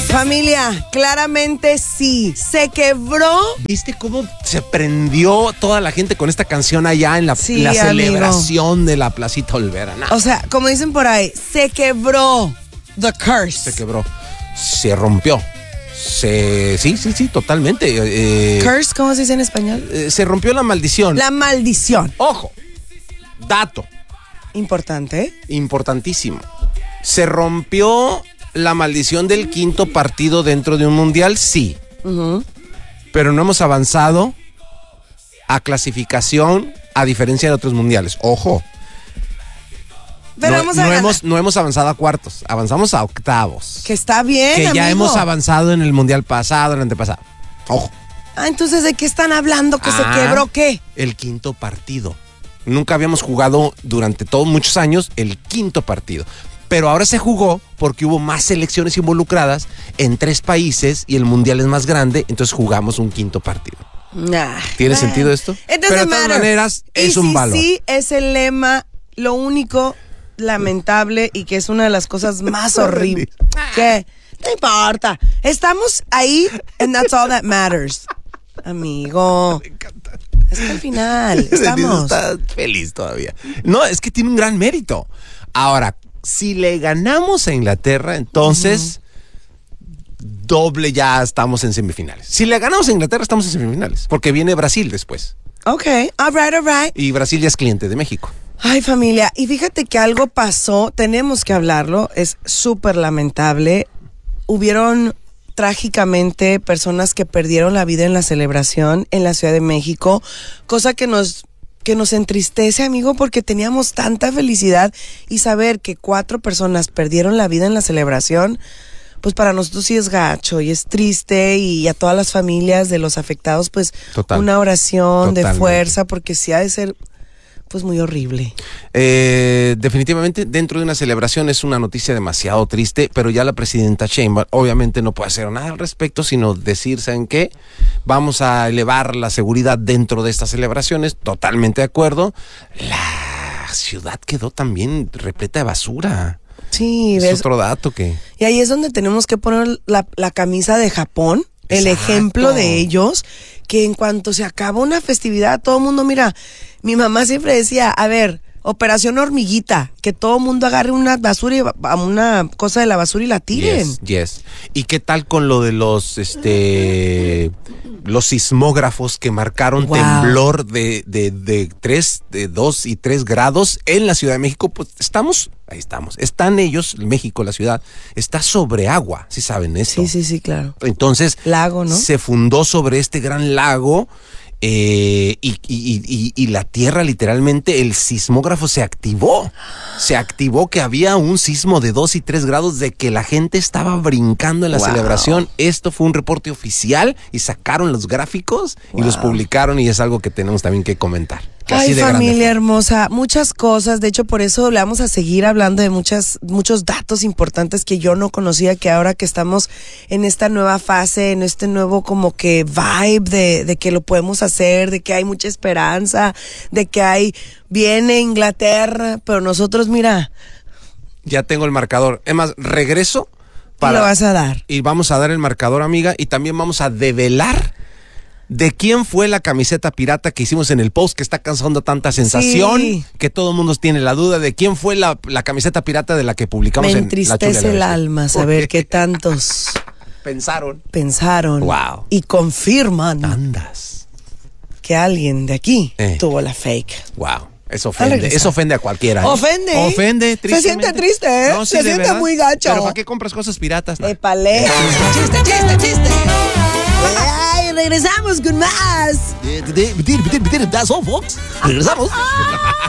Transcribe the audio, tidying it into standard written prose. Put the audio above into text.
Familia, claramente sí. Se quebró. ¿Viste cómo se prendió toda la gente con esta canción allá en la celebración de la Placita Olvera? Nah. O sea, como dicen por ahí, se quebró the curse. Se quebró. Se rompió. Sí, totalmente. ¿Curse? ¿Cómo se dice en español? Se rompió la maldición. La maldición. Ojo, dato. Importante. Importantísimo. Se rompió la maldición del quinto partido dentro de un mundial, sí. Uh-huh. Pero no hemos avanzado a clasificación a diferencia de otros mundiales. Ojo. Pero no hemos avanzado a cuartos, avanzamos a octavos. Que está bien, que ya amigo. hemos avanzado en el mundial pasado, el antepasado. Ojo. Entonces, ¿de qué están hablando? ¿Que se quebró qué? El quinto partido. Nunca habíamos jugado durante todos muchos años el quinto partido. Pero ahora se jugó porque hubo más selecciones involucradas en 3 países y el mundial es más grande, entonces jugamos un quinto partido. ¿Tiene sentido esto? Pero de todas maneras es un valor. Sí, es el lema, lo único lamentable y que es una de las cosas más horribles. Que no importa, estamos ahí and that's all that matters. Amigo. Me encanta. Es que al final estamos. Está feliz todavía. No, es que tiene un gran mérito. Ahora, si le ganamos a Inglaterra, entonces doble ya estamos en semifinales. Si le ganamos a Inglaterra, estamos en semifinales. Porque viene Brasil después. Ok, all right. Y Brasil ya es cliente de México. Ay, familia, y fíjate que algo pasó, tenemos que hablarlo, es súper lamentable. Hubieron trágicamente personas que perdieron la vida en la celebración en la Ciudad de México, cosa que nos entristece, amigo, porque teníamos tanta felicidad y saber que 4 personas perdieron la vida en la celebración, pues para nosotros sí es gacho y es triste, y a todas las familias de los afectados, pues una oración de fuerza, porque sí ha de ser pues muy horrible. Definitivamente dentro de una celebración es una noticia demasiado triste, pero ya la presidenta Sheinbaum obviamente no puede hacer nada al respecto, sino decir, ¿saben qué? Vamos a elevar la seguridad dentro de estas celebraciones, totalmente de acuerdo. La ciudad quedó también repleta de basura. Sí, es otro dato que... Y ahí es donde tenemos que poner la camisa de Japón, el ejemplo de ellos, que en cuanto se acaba una festividad, todo el mundo, mira, mi mamá siempre decía, a ver, operación hormiguita, que todo el mundo agarre una basura y una cosa de la basura y la tiren. Yes. ¿Y qué tal con lo de los sismógrafos que marcaron temblor de 2 y 3 grados en la Ciudad de México? Pues ahí estamos. Están ellos, México, la ciudad, está sobre agua, ¿sí saben esto? Sí, claro. Entonces, lago, ¿no? Se fundó sobre este gran lago. Y la tierra, literalmente, el sismógrafo se activó que había un sismo de 2 y 3 grados, de que la gente estaba brincando en la celebración. Esto fue un reporte oficial y sacaron los gráficos y los publicaron, y es algo que tenemos también que comentar. Ay, familia hermosa, muchas cosas. De hecho, por eso le vamos a seguir hablando de muchos datos importantes que yo no conocía, que ahora que estamos en esta nueva fase, en este nuevo como que vibe de que lo podemos hacer, de que hay mucha esperanza, de que viene Inglaterra, pero nosotros, mira. Ya tengo el marcador. Es más, regreso. Y lo vas a dar. Y vamos a dar el marcador, amiga, y también vamos a develar de quién fue la camiseta pirata que hicimos en el post, que está causando tanta sensación, que todo el mundo tiene la duda de quién fue la camiseta pirata de la que publicamos en La Chula. Me entristece el alma saber que tantos pensaron wow, y confirman andas que alguien de aquí tuvo la fake. Wow. Eso ofende a cualquiera. Ofende, tristemente. Se siente triste, ¿eh? No, sí, se siente muy gacho. ¿Pero para qué compras cosas piratas? Épale. Chiste. Ay, regresamos con más. That's all, folks. Regresamos.